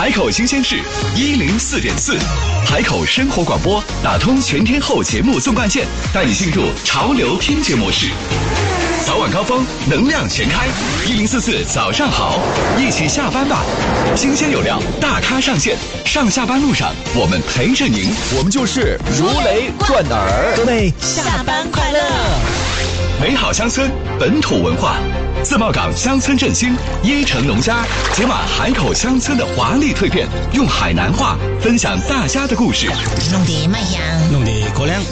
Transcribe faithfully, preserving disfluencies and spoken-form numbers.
海口新鲜事一零四点四，海口生活广播打通全天候节目纵贯线，带你进入潮流听觉模式。早晚高峰，能量全开，一零四四早上好，一起下班吧。新鲜有料，大咖上线，上下班路上我们陪着您， 我们就是如雷贯耳。 各位下班快乐！ 美好乡村，本土文化，自贸港乡村振兴，椰城农家，解码海口乡村的华丽蜕变，用海南话分享大家的故事。 弄得卖香， 弄得可亮。